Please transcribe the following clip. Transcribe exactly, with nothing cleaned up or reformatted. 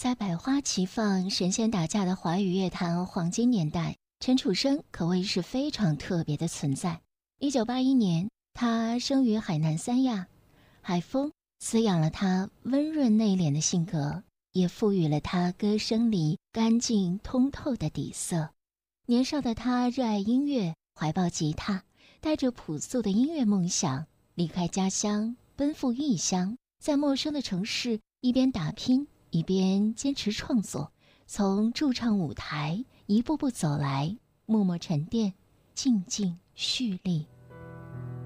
在百花齐放、神仙打架的华语乐坛黄金年代，陈楚生可谓是非常特别的存在。一九八一年，他生于海南三亚，海风滋养了他温润内敛的性格，也赋予了他歌声里干净通透的底色。年少的他热爱音乐，怀抱吉他，带着朴素的音乐梦想，离开家乡，奔赴异乡，在陌生的城市一边打拼，一边坚持创作，从驻唱舞台一步步走来，默默沉淀，静静蓄力。